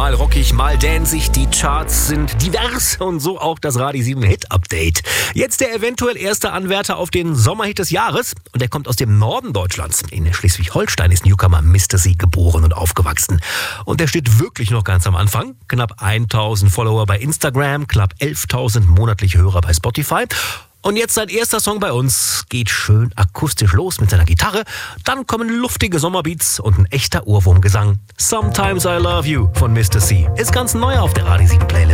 Mal rockig, mal danzig, die Charts sind divers und so auch das Radio 7 Hit Update. Jetzt der eventuell erste Anwärter auf den Sommerhit des Jahres und der kommt aus dem Norden Deutschlands. In Schleswig-Holstein ist Newcomer Mr. C geboren und aufgewachsen. Und der steht wirklich noch ganz am Anfang. Knapp 1000 Follower bei Instagram, knapp 11.000 monatliche Hörer bei Spotify. Und jetzt sein erster Song bei uns. Geht schön akustisch los mit seiner Gitarre. Dann kommen luftige Sommerbeats und ein echter Ohrwurmgesang. Sometimes I Love You von Mr. C. Ist ganz neu auf der Radio 7 Playlist.